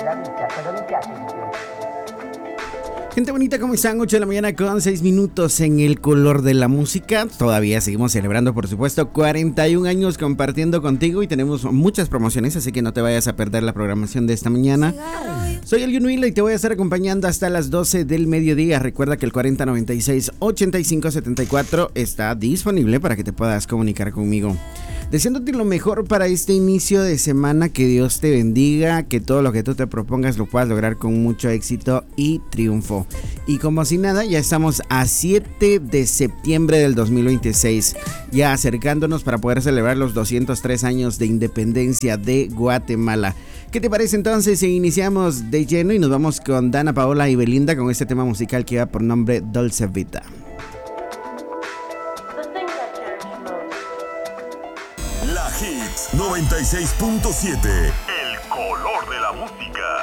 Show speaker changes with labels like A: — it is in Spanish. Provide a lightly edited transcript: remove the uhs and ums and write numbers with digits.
A: Gente bonita, ¿cómo están? 8 de la mañana con 6 minutos en el color de la música. Todavía seguimos celebrando, por supuesto, 41 años compartiendo contigo y tenemos muchas promociones, así que no te vayas a perder la programación de esta mañana. Soy Elion Huila y te voy a estar acompañando hasta las 12 del mediodía. Recuerda que el 4096-8574 está disponible para que te puedas comunicar conmigo. Deseándote lo mejor para este inicio de semana, que Dios te bendiga, que todo lo que tú te propongas lo puedas lograr con mucho éxito y triunfo. Y como si nada, ya estamos a 7 de septiembre del 2026, ya acercándonos para poder celebrar los 203 años de independencia de Guatemala. ¿Qué te parece entonces si iniciamos de lleno y nos vamos con Dana Paola y Belinda con este tema musical que va por nombre Dolce Vita?
B: La Hits 96.7, el color de la música.